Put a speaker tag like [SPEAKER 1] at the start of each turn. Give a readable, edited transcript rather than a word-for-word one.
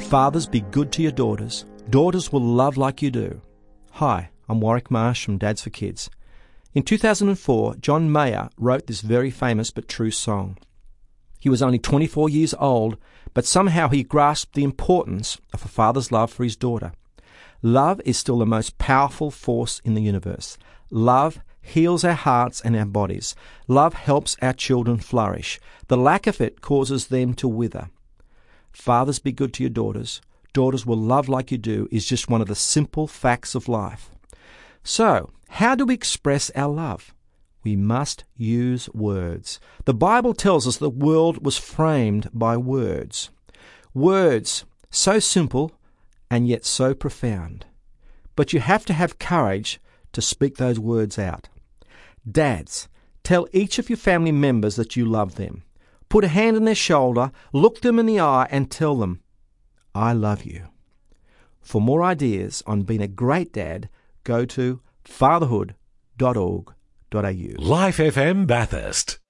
[SPEAKER 1] Fathers, be good to your daughters. Daughters will love like you do. Hi, I'm Warwick Marsh from Dads for Kids. In 2004, John Mayer wrote this very famous but true song. He was only 24 years old, but somehow he grasped the importance of a father's love for his daughter. Love is still the most powerful force in the universe. Love heals our hearts and our bodies. Love helps our children flourish. The lack of it causes them to wither. Fathers, be good to your daughters. Daughters will love like you do is just one of the simple facts of life. So, how do we express our love? We must use words. The Bible tells us the world was framed by words. Words, so simple and yet so profound. But you have to have courage to speak those words out. Dads, tell each of your family members that you love them. Put a hand on their shoulder, look them in the eye and tell them, I love you. For more ideas on being a great dad, go to fatherhood.org.au.
[SPEAKER 2] Life FM Bathurst.